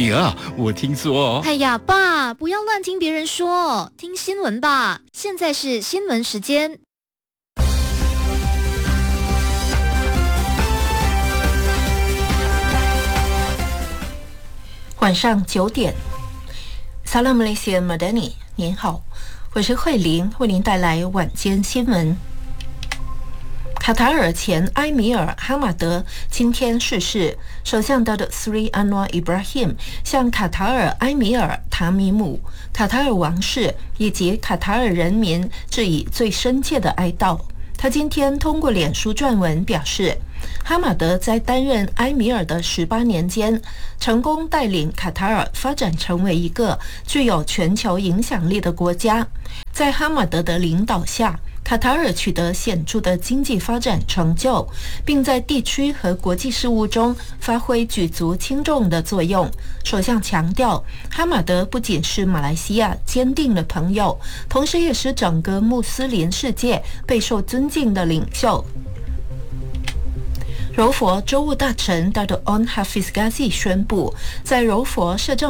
女儿，我听说…… 哎呀，爸，不要乱听别人说，听新闻吧。现在是新闻时间。 晚上9点 ，Salam Malaysia Madani， 您好，我是慧玲，为您带来晚间新闻。卡塔尔前埃米尔哈马德今天逝世，首相Datuk Seri Anwar Ibrahim 向卡塔尔埃米尔塔米姆、卡塔尔王室以及卡塔尔人民致以最深切的哀悼。他今天通过脸书撰文表示，哈马德在担任埃米尔的18年间，成功带领卡塔尔发展成为一个具有全球影响力的国家。在哈马德的领导下，卡塔尔取得显著的经济发展成就，并在地区和国际事务中发挥举足轻重的作用。首相强调，哈马德不仅是马来西亚坚定的朋友，同时也是整个穆斯林世界备受尊敬的领袖。柔佛州务大臣Datuk Onn Hafiz Ghazi 宣布，在柔佛摄政